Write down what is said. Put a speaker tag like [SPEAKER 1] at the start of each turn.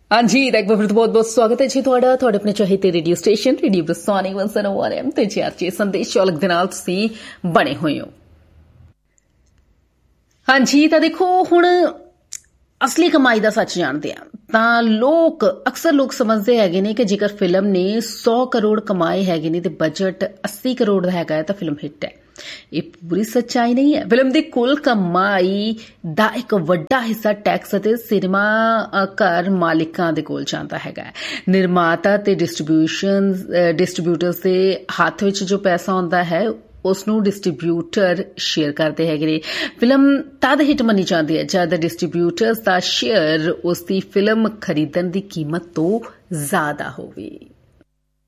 [SPEAKER 1] हाँ जी, एक बार फिर तो बहुत बहुत स्वागत है जी ਤੁਹਾਡਾ ਆਪਣੇ ਚਾਹੀਦੇ ਰੇਡੀਓ ਸਟੇਸ਼ਨ ਰੇਡੀਓ ਬਰਸਾਨੀ 101 FM ਤੇ ਜੀ ਸੰਦੇਸ਼ ਚੌਲਕ ਦੇ ਨਾਲ ਤੁਸੀਂ ਬਣੇ ਹੋਏ ਹੋ। हाँ जी, ਤਾਂ ਦੇਖੋ ਹੁਣ ਅਸਲੀ ਕਮਾਈ ਦਾ ਸੱਚ ਜਾਣਦੇ ਆ ਤਾਂ ਅਕਸਰ ਲੋਕ ਸਮਝਦੇ ਹੈਗੇ ਨੇ ਕਿ ਜੇਕਰ ਫਿਲਮ ਨੇ 100 ਕਰੋੜ ਕਮਾਏ ਹੈਗੇ ਨੇ ਤੇ ਬਜਟ 80 ਕਰੋੜ ਦਾ ਹੈਗਾ ਤਾਂ ਫਿਲਮ ਹਿੱਟ ਹੈ। ਇਹ ਪੂਰੀ ਸੱਚਾਈ ਨਹੀਂ ਹੈ। ਫਿਲਮ ਦੀ ਕੁੱਲ ਕਮਾਈ ਦਾ ਇੱਕ ਵੱਡਾ ਹਿੱਸਾ ਟੈਕਸ ਅਤੇ ਸਿਨੇਮਾ ਘਰ ਮਾਲਿਕਾਂ ਦੇ ਕੋਲ ਜਾਂਦਾ ਹੈਗਾ। ਨਿਰਮਾਤਾ ਤੇ ਡਿਸਟ੍ਰੀਬਿਊਟਰਸ ਦੇ ਹੱਥ ਵਿੱਚ ਜੋ ਪੈਸਾ ਆਉਂਦਾ ਹੈ ਉਸ ਨੂੰ ਡਿਸਟ੍ਰੀਬਿਊਟਰ ਸ਼ੇਅਰ ਕਰਦੇ ਹੈਗੇ ਨੇ। ਫਿਲਮ ਤਦ ਹਿੱਟ ਮੰਨੀ ਜਾਂਦੀ ਹੈ ਜਦ ਡਿਸਟ੍ਰੀਬਿਊਟਰਸ ਦਾ ਸ਼ੇਅਰ ਉਸ ਦੀ ਫਿਲਮ ਖਰੀਦਣ ਦੀ ਕੀਮਤ ਤੋਂ ਜ਼ਿਆਦਾ ਹੋਵੇ।